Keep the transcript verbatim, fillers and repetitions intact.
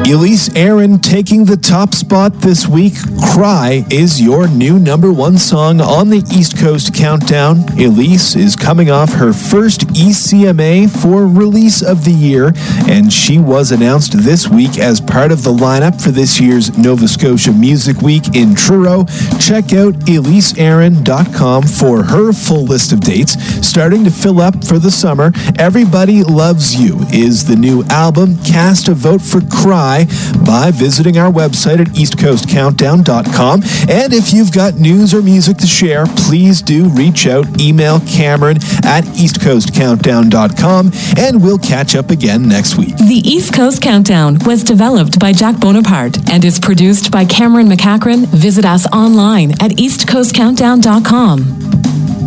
Elise Aaron taking the top spot this week. Cry is your new number one song on the East Coast Countdown. Elise is coming off her first E C M A for Release of the Year, and she was announced this week as part of the lineup for this year's Nova Scotia Music Week in Truro. Check out elise aaron dot com for her full list of dates. Starting to fill up for the summer, Everybody Loves You is the new album. Cast a vote for Cry by visiting our website at east coast countdown dot com. And if you've got news or music to share, please do reach out. Email Cameron at east coast countdown dot com, and we'll catch up again next week. The East Coast Countdown was developed by Jack Bonaparte and is produced by Cameron McCachran. Visit us online at east coast countdown dot com.